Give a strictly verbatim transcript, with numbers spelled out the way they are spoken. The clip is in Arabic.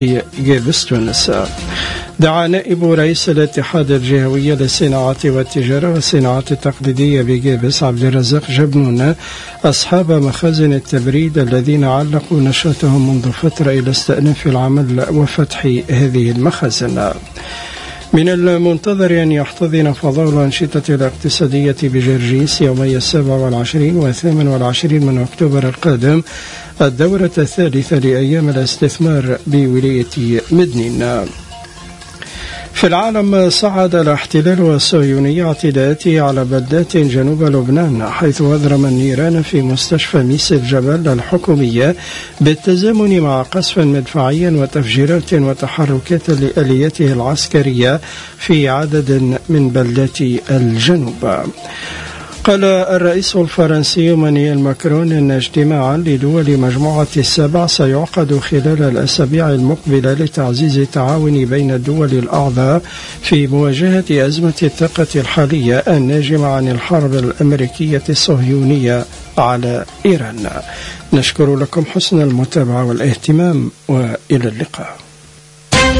جيبس تونس. دعا نائب رئيس الاتحاد الجهوي للصناعات والتجارة والصناعات التقليدية بجيبس عبد الرزاق جبنون أصحاب مخازن التبريد الذين علقوا نشاطهم منذ فترة إلى استئناف العمل وفتح هذه المخازن. من المنتظر أن يحتضن فضاء الأنشطة الاقتصادية بجرجيس يومي السابع والعشرين والثامن والعشرين من أكتوبر القادم الدورة الثالثة لأيام الاستثمار بولاية مدنين. في العالم، صعد الاحتلال الصهيوني اعتداءاته على بلدات جنوب لبنان، حيث أضرم النيران في مستشفى ميس الجبل الحكومية بالتزامن مع قصف مدفعي وتفجيرات وتحركات لآلياته العسكرية في عدد من بلدات الجنوب. قال الرئيس الفرنسي مانويل ماكرون أن اجتماعا لدول مجموعة السبع سيعقد خلال الأسابيع المقبلة لتعزيز التعاون بين الدول الأعضاء في مواجهة أزمة الطاقة الحالية الناجمة عن الحرب الأمريكية الصهيونية على إيران. نشكر لكم حسن المتابعة والاهتمام، وإلى اللقاء.